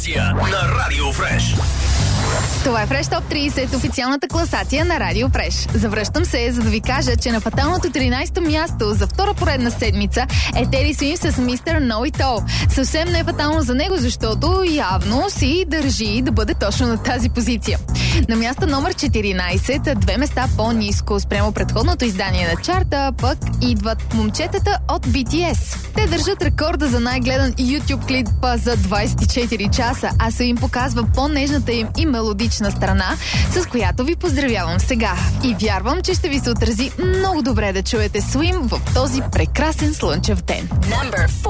На Радио Фреш. Това е Фреш Топ 30, официалната класация на Радио Фреш. Завръщам се, за да ви кажа, че на фаталното 13-то място за втора поредна седмица е Тери Суимс с Мистер Know It All. Съвсем не е фатално за него, защото явно си държи да бъде точно на тази позиция. На място номер 14, 2 места по-ниско спрямо предходното издание на чарта, пък идват момчетата от BTS. Те държат рекорда за най-гледан YouTube клип за 24 часа, а се им показва по-нежната им и мелодична страна, с която ви поздравявам сега. И вярвам, че ще ви се отрази много добре да чуете Swim в този прекрасен слънчев ден.